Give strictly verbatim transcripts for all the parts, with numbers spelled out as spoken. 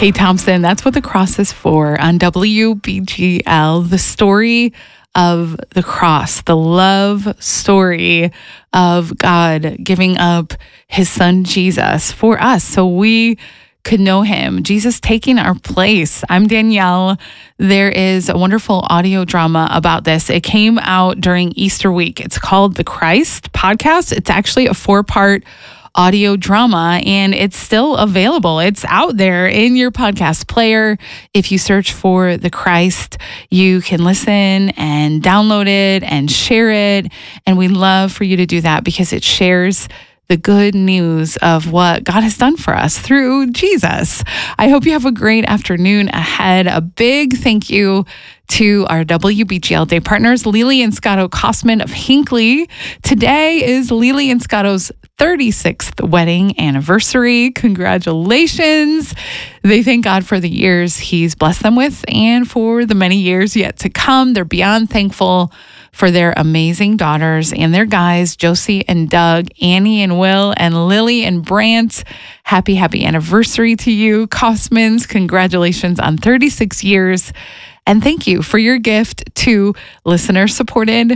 Kate Thompson, that's what the cross is for on W B G L, the story of the cross, the love story of God giving up his son Jesus for us so we could know him, Jesus taking our place. I'm Danielle. There is a wonderful audio drama about this. It came out during Easter week. It's called The Christ Podcast. It's actually a four-part audio drama, and it's still available. It's out there in your podcast player. If you search for The Christ, you can listen and download it and share it. And we love for you to do that because it shares the good news of what God has done for us through Jesus. I hope you have a great afternoon ahead. A big thank you to our W B G L Day partners, Lily and Scotto Kosman of Hinckley. Today is Lily and Scotto's thirty-sixth wedding anniversary. Congratulations. They thank God for the years he's blessed them with and for the many years yet to come. They're beyond thankful for their amazing daughters and their guys, Josie and Doug, Annie and Will, and Lily and Brant. Happy, happy anniversary to you, Kosmans. Congratulations on thirty-six years. And thank you for your gift to listener-supported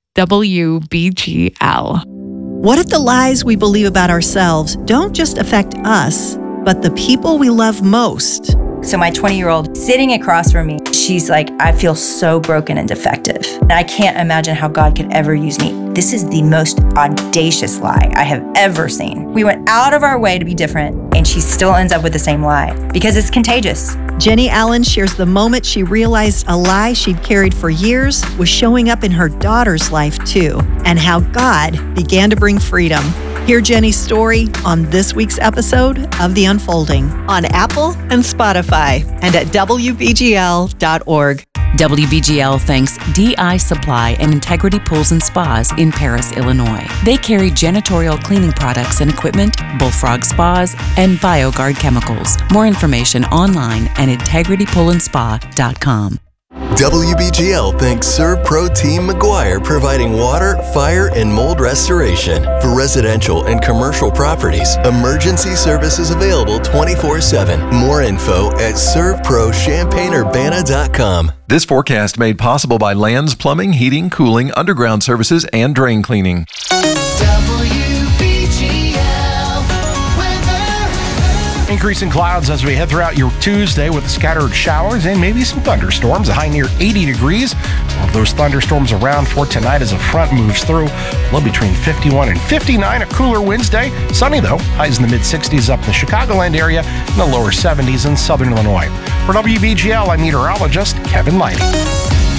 W B G L. What if the lies we believe about ourselves don't just affect us, but the people we love most? So my twenty-year-old sitting across from me, she's like, I feel so broken and defective. And I can't imagine how God could ever use me. This is the most audacious lie I have ever seen. We went out of our way to be different, and she still ends up with the same lie because it's contagious. Jenny Allen shares the moment she realized a lie she'd carried for years was showing up in her daughter's life too, and how God began to bring freedom. Hear Jenny's story on this week's episode of The Unfolding on Apple and Spotify and at W B G L dot org. W B G L thanks D I Supply and Integrity Pools and Spas in Paris, Illinois. They carry janitorial cleaning products and equipment, Bullfrog Spas, and BioGuard chemicals. More information online at integrity pool and spa dot com. W B G L thanks ServPro Team McGuire, providing water, fire, and mold restoration. For residential and commercial properties, emergency services available twenty-four seven. More info at serv pro champaign urbana dot com. This forecast made possible by Lands Plumbing, Heating, Cooling, Underground Services, and Drain Cleaning. Increasing clouds as we head throughout your Tuesday with scattered showers and maybe some thunderstorms. A high near eighty degrees. All of those thunderstorms around for tonight as a front moves through. Low between fifty-one and fifty-nine. A cooler Wednesday. Sunny though. Highs in the mid sixties up in the Chicagoland area and the lower seventies in southern Illinois. For W B G L, I'm meteorologist Kevin Lighty.